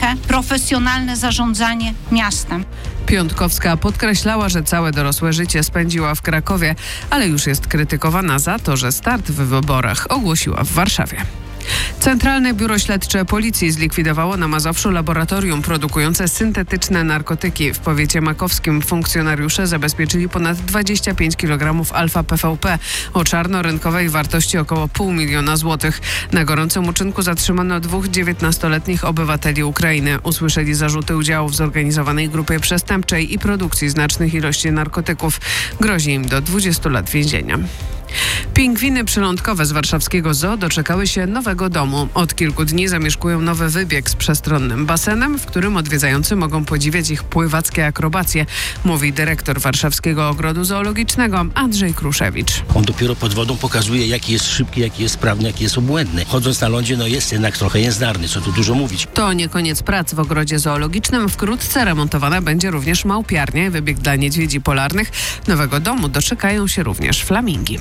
jednolite, profesjonalne zarządzanie miastem. Piontkowska podkreślała, że całe dorosłe życie spędziła w Krakowie, ale już jest krytykowana za to, że start w wyborach ogłosiła w Warszawie. Centralne Biuro Śledcze Policji zlikwidowało na Mazowszu laboratorium produkujące syntetyczne narkotyki. W powiecie makowskim funkcjonariusze zabezpieczyli ponad 25 kg alfa-PVP o czarnorynkowej wartości około 500 000 złotych. Na gorącym uczynku zatrzymano 2 19-letnich obywateli Ukrainy. Usłyszeli zarzuty udziału w zorganizowanej grupie przestępczej i produkcji znacznych ilości narkotyków. Grozi im do 20 lat więzienia. Pingwiny przylądkowe z warszawskiego zoo doczekały się nowego domu. Od kilku dni zamieszkują nowy wybieg z przestronnym basenem, w którym odwiedzający mogą podziwiać ich pływackie akrobacje, mówi dyrektor Warszawskiego Ogrodu Zoologicznego Andrzej Kruszewicz. On dopiero pod wodą pokazuje, jaki jest szybki, jaki jest sprawny, jaki jest obłędny. Chodząc na lądzie, jest jednak trochę jęzdarny, co tu dużo mówić. To nie koniec prac w Ogrodzie Zoologicznym. Wkrótce remontowana będzie również małpiarnia i wybieg dla niedźwiedzi polarnych. Nowego domu doczekają się również flamingi.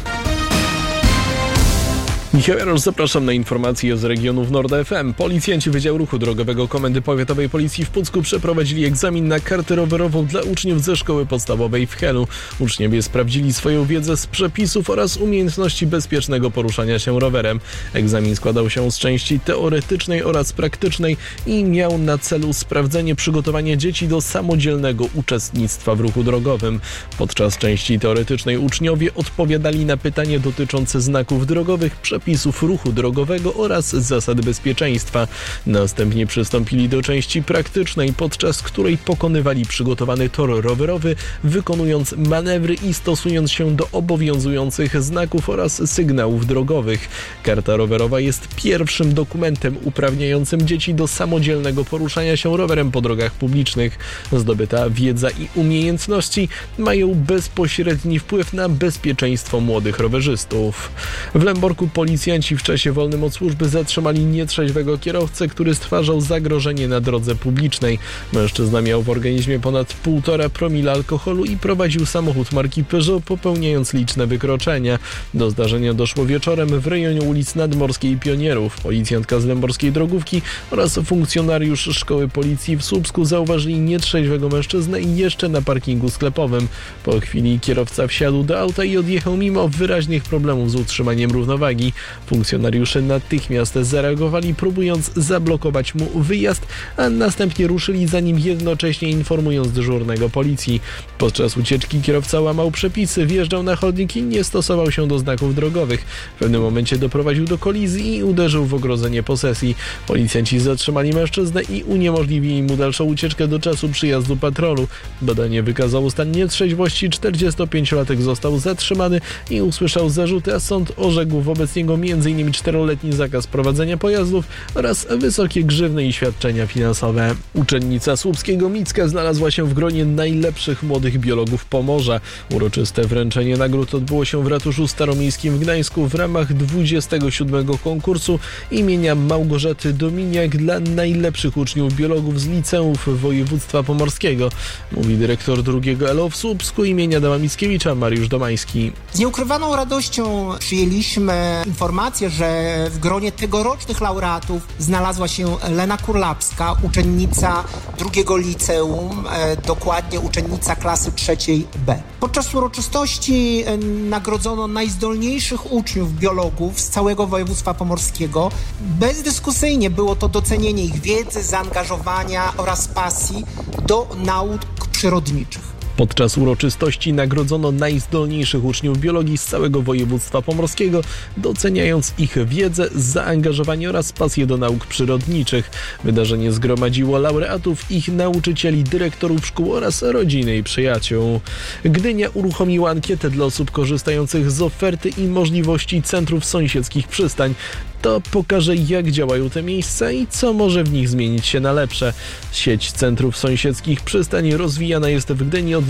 Michał Jarosz, zapraszam na informacje z regionów Nord FM. Policjanci Wydziału Ruchu Drogowego Komendy Powiatowej Policji w Pucku przeprowadzili egzamin na kartę rowerową dla uczniów ze szkoły podstawowej w Helu. Uczniowie sprawdzili swoją wiedzę z przepisów oraz umiejętności bezpiecznego poruszania się rowerem. Egzamin składał się z części teoretycznej oraz praktycznej i miał na celu sprawdzenie przygotowania dzieci do samodzielnego uczestnictwa w ruchu drogowym. Podczas części teoretycznej uczniowie odpowiadali na pytania dotyczące znaków drogowych, przepisów ruchu drogowego oraz zasad bezpieczeństwa. Następnie przystąpili do części praktycznej, podczas której pokonywali przygotowany tor rowerowy, wykonując manewry i stosując się do obowiązujących znaków oraz sygnałów drogowych. Karta rowerowa jest pierwszym dokumentem uprawniającym dzieci do samodzielnego poruszania się rowerem po drogach publicznych. Zdobyta wiedza i umiejętności mają bezpośredni wpływ na bezpieczeństwo młodych rowerzystów. W Lęborku policjanci w czasie wolnym od służby zatrzymali nietrzeźwego kierowcę, który stwarzał zagrożenie na drodze publicznej. Mężczyzna miał w organizmie ponad 1,5 promila alkoholu i prowadził samochód marki Peugeot, popełniając liczne wykroczenia. Do zdarzenia doszło wieczorem w rejonie ulic Nadmorskiej i Pionierów. Policjantka z lęborskiej drogówki oraz funkcjonariusz szkoły policji w Słupsku zauważyli nietrzeźwego mężczyznę jeszcze na parkingu sklepowym. Po chwili kierowca wsiadł do auta i odjechał mimo wyraźnych problemów z utrzymaniem równowagi. Funkcjonariusze natychmiast zareagowali, próbując zablokować mu wyjazd, a następnie ruszyli za nim, jednocześnie informując dyżurnego policji. Podczas ucieczki kierowca łamał przepisy, wjeżdżał na chodnik i nie stosował się do znaków drogowych. W pewnym momencie doprowadził do kolizji i uderzył w ogrodzenie posesji. Policjanci zatrzymali mężczyznę i uniemożliwili mu dalszą ucieczkę do czasu przyjazdu patrolu. Badanie wykazało stan nietrzeźwości. 45-latek został zatrzymany i usłyszał zarzuty, a sąd orzekł wobec niego m.in. 4-letni zakaz prowadzenia pojazdów oraz wysokie grzywny i świadczenia finansowe. Uczennica słupskiego Micka znalazła się w gronie najlepszych młodych biologów Pomorza. Uroczyste wręczenie nagród odbyło się w ratuszu staromiejskim w Gdańsku w ramach 27. konkursu imienia Małgorzaty Dominiak dla najlepszych uczniów biologów z liceów województwa pomorskiego, mówi dyrektor drugiego LO w Słupsku imienia Adama Mickiewicza Mariusz Domański. Z nieukrywaną radością przyjęliśmy informację, że w gronie tegorocznych laureatów znalazła się Lena Kurlapska, uczennica drugiego liceum, dokładnie uczennica klasy 3B. Podczas uroczystości nagrodzono najzdolniejszych uczniów biologów z całego województwa pomorskiego. Bezdyskusyjnie było to docenienie ich wiedzy, zaangażowania oraz pasji do nauk przyrodniczych. Podczas uroczystości nagrodzono najzdolniejszych uczniów biologii z całego województwa pomorskiego, doceniając ich wiedzę, zaangażowanie oraz pasję do nauk przyrodniczych. Wydarzenie zgromadziło laureatów, ich nauczycieli, dyrektorów szkół oraz rodziny i przyjaciół. Gdynia uruchomiła ankietę dla osób korzystających z oferty i możliwości centrów sąsiedzkich przystań. To pokaże, jak działają te miejsca i co może w nich zmienić się na lepsze. Sieć centrów sąsiedzkich przystań rozwijana jest w Gdyni od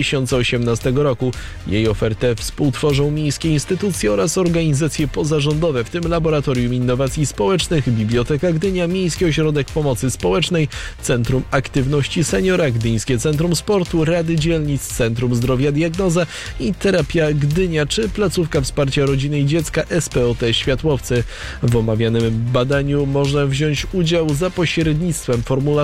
2018 roku. Jej ofertę współtworzą miejskie instytucje oraz organizacje pozarządowe, w tym Laboratorium Innowacji Społecznych, Biblioteka Gdynia, Miejski Ośrodek Pomocy Społecznej, Centrum Aktywności Seniora, Gdyńskie Centrum Sportu, Rady Dzielnic, Centrum Zdrowia Diagnoza i Terapia Gdynia czy Placówka Wsparcia Rodziny i Dziecka SPOT Światłowcy. W omawianym badaniu można wziąć udział za pośrednictwem formularza